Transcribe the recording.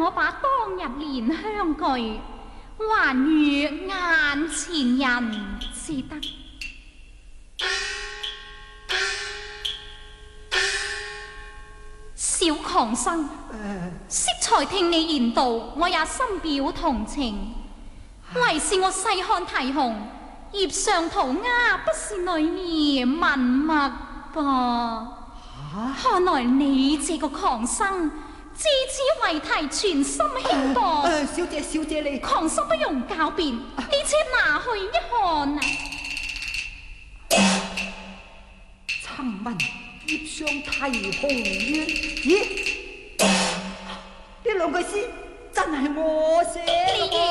我把當日蓮香具還予眼前人至得。小狂生，適才聽你言道，我也深表同情。唯是我細看題紅，葉上塗鴉不是女兒文墨噃。看來你這個狂生，自此為題全心輕薄。 小姐你狂生不容狡辯，你且拿去一看啊！ 參聞葉上題紅曰：咦，呢兩句詩真係我寫。